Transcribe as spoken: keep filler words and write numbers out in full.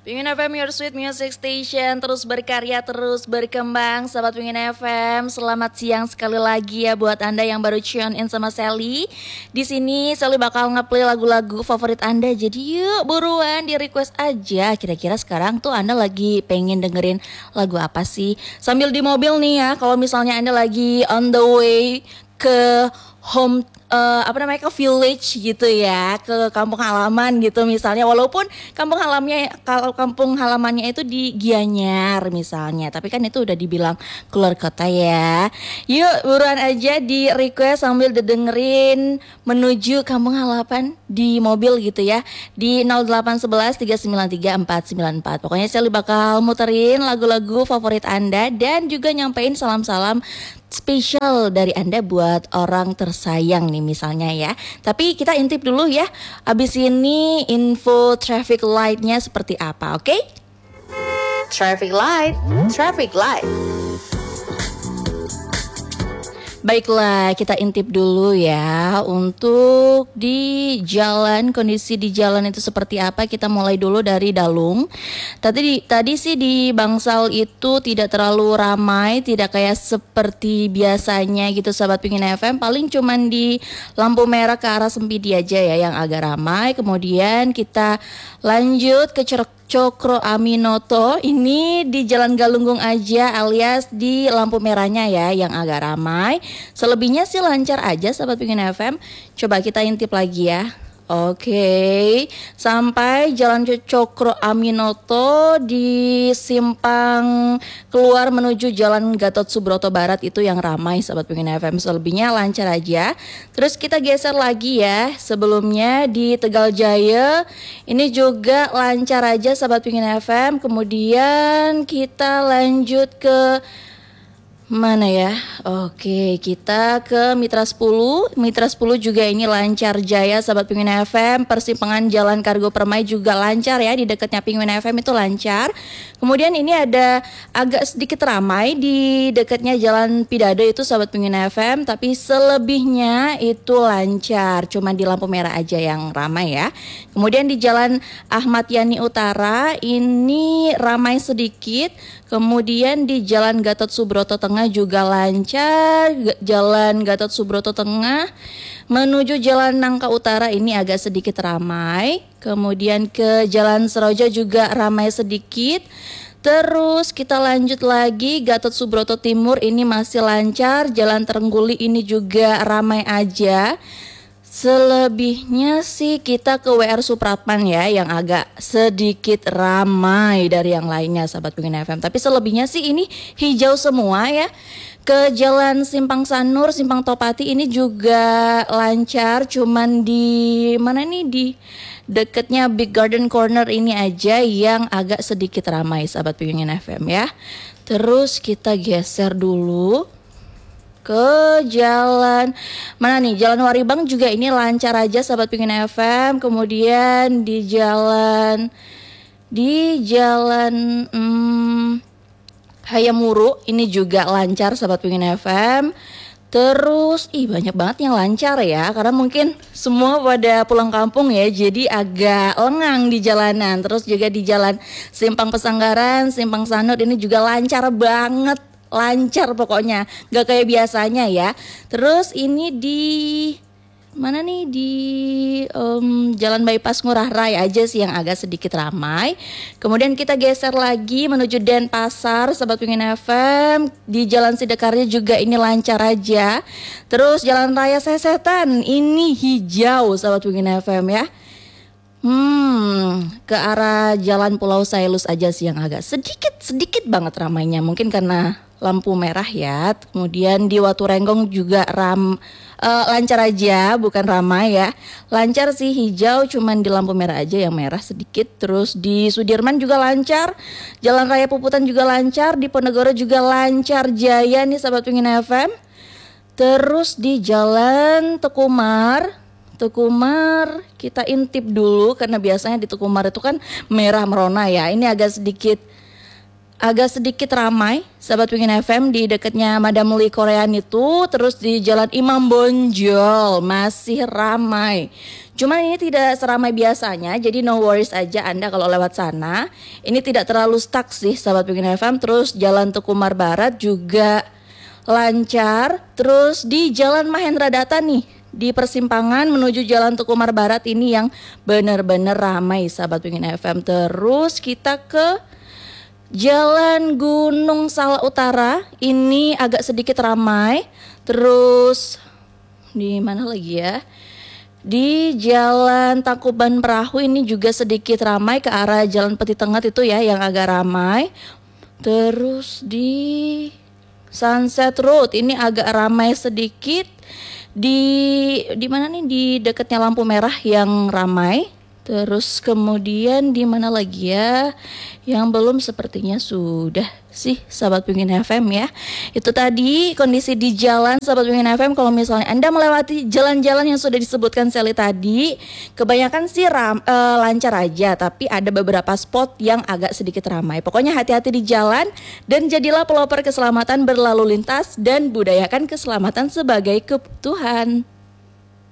Pingin F M, your sweet music station, terus berkarya, terus berkembang. Sahabat Pingin F M, selamat siang sekali lagi ya buat Anda yang baru tune in sama Sally. Di sini Sally bakal ngeplay lagu-lagu favorit Anda. Jadi yuk buruan di request aja. Kira-kira sekarang tuh Anda lagi pengen dengerin lagu apa sih? Sambil di mobil nih ya, kalau misalnya Anda lagi on the way ke home uh, apa namanya ke village gitu ya, ke kampung halaman gitu misalnya, walaupun kampung halamannya kalau kampung halamannya itu di Gianyar misalnya, tapi kan itu udah dibilang keluar kota ya. Yuk buruan aja di request sambil didengerin menuju kampung halaman di mobil gitu ya, di nol delapan satu satu tiga sembilan tiga empat sembilan empat. Pokoknya saya bakal muterin lagu-lagu favorit Anda dan juga nyampein salam-salam spesial dari Anda buat orang tersayang nih misalnya ya. Tapi kita intip dulu ya, abis ini info traffic light-nya seperti apa, oke? Okay? Traffic light, traffic light. Baiklah, kita intip dulu ya untuk di jalan, kondisi di jalan itu seperti apa. Kita mulai dulu dari Dalung. Tadi tadi sih di Bangsal itu tidak terlalu ramai, tidak kayak seperti biasanya gitu sahabat Pingin F M. Paling cuman di lampu merah ke arah Sempidi aja ya yang agak ramai. Kemudian kita lanjut ke Cerok Cokro Aminoto, ini di Jalan Galunggung aja alias di lampu merahnya ya yang agak ramai. Selebihnya sih lancar aja sahabat Pingin F M. Coba kita intip lagi ya. Oke, sampai Jalan Cokro Aminoto di simpang keluar menuju Jalan Gatot Subroto Barat itu yang ramai sahabat Pingin F M. Selebihnya lancar aja. Terus kita geser lagi ya, sebelumnya di Tegal Jaya ini juga lancar aja sahabat Pingin F M. Kemudian kita lanjut ke mana ya? Oke, kita ke Mitra sepuluh. Mitra sepuluh juga ini lancar jaya sahabat Pingin F M. Persimpangan Jalan Kargo Permai juga lancar ya, di dekatnya Pingin F M itu lancar. Kemudian ini ada agak sedikit ramai di dekatnya Jalan Pidado itu sahabat Pingin F M, tapi selebihnya itu lancar. Cuma di lampu merah aja yang ramai ya. Kemudian di Jalan Ahmad Yani Utara ini ramai sedikit. Kemudian di Jalan Gatot Subroto Tengah juga lancar. Jalan Gatot Subroto Tengah menuju Jalan Nangka Utara ini agak sedikit ramai. Kemudian ke Jalan Seroja juga ramai sedikit. Terus kita lanjut lagi, Gatot Subroto Timur ini masih lancar. Jalan Terengguli ini juga ramai aja. Selebihnya sih kita ke W R Supratman ya yang agak sedikit ramai dari yang lainnya sahabat Pingin F M. Tapi selebihnya sih ini hijau semua ya. Ke Jalan Simpang Sanur, Simpang Topati ini juga lancar. Cuman di mana nih, di dekatnya Big Garden Corner ini aja yang agak sedikit ramai sahabat Pingin F M ya. Terus kita geser dulu ke jalan mana nih, Jalan Waribang juga ini lancar aja sahabat Pingin F M. Kemudian di jalan di jalan hmm, Hayamuru ini juga lancar sahabat Pingin F M. Terus ih banyak banget yang lancar ya, karena mungkin semua pada pulang kampung ya, jadi agak lengang di jalanan. Terus juga di jalan Simpang Pesanggaran, Simpang Sanur ini juga lancar banget. Lancar pokoknya, gak kayak biasanya ya. Terus ini di mana nih, di um, Jalan Bypass Ngurah Rai aja sih yang agak sedikit ramai. Kemudian kita geser lagi menuju Denpasar sahabat Pingin F M. Di Jalan Sidakarya juga ini lancar aja. Terus Jalan Raya Sesetan ini hijau sahabat Pingin F M ya. Hmm, ke arah Jalan Pulau Sailus aja sih yang agak sedikit sedikit banget ramainya, mungkin karena lampu merah ya. Kemudian di Watu Renggong juga ram uh, lancar aja, bukan ramai ya. Lancar sih hijau, cuman di lampu merah aja yang merah sedikit. Terus di Sudirman juga lancar. Jalan Raya Puputan juga lancar, di Ponegoro juga lancar jaya nih sahabat Pingin F M. Terus di Jalan Tekumar Tekumar kita intip dulu karena biasanya di Tekumar itu kan merah merona ya. Ini agak sedikit agak sedikit ramai sahabat Pingin F M di dekatnya Madam Li Korean itu. Terus di Jalan Imam Bonjol masih ramai. Cuman ini tidak seramai biasanya, jadi no worries aja Anda kalau lewat sana. Ini tidak terlalu stuck sih sahabat Pingin F M. Terus Jalan Tukumar Barat juga lancar. Terus di Jalan Mahendra Data nih, di persimpangan menuju Jalan Tukumar Barat ini yang benar-benar ramai sahabat Pingin F M. Terus kita ke Jalan Gunung Salak Utara, ini agak sedikit ramai. Terus di mana lagi ya? Di Jalan Tangkuban Perahu ini juga sedikit ramai ke arah Jalan Peti Tengah itu ya yang agak ramai. Terus di Sunset Road ini agak ramai sedikit. Di di mana nih, di dekatnya lampu merah yang ramai. Terus kemudian di mana lagi ya? Yang belum sepertinya sudah sih sahabat Pingin F M ya. Itu tadi kondisi di jalan sahabat Pingin F M. Kalau misalnya Anda melewati jalan-jalan yang sudah disebutkan Sally tadi, kebanyakan sih ram, e, lancar aja, tapi ada beberapa spot yang agak sedikit ramai. Pokoknya hati-hati di jalan dan jadilah pelopor keselamatan berlalu lintas dan budayakan keselamatan sebagai kebutuhan.